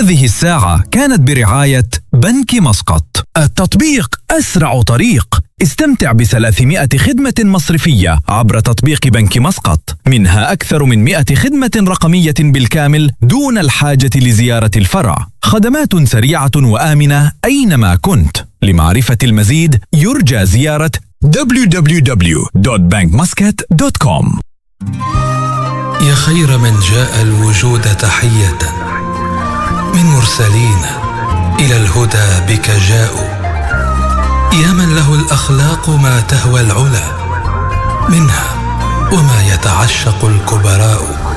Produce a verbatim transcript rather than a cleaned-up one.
هذه الساعة كانت برعاية بنك مسقط. التطبيق أسرع طريق. استمتع بثلاثمائة خدمة مصرفية عبر تطبيق بنك مسقط، منها أكثر من مئة خدمة رقمية بالكامل دون الحاجة لزيارة الفرع. خدمات سريعة وآمنة أينما كنت. لمعرفة المزيد يرجى زيارة دبليو دبليو دبليو دوت بنك مسقط دوت كوم. يا خير من جاء الوجود تحية من مرسلين إلى الهدى بك جاءوا، يا من له الأخلاق ما تهوى العلا منها وما يتعشق الكبراء.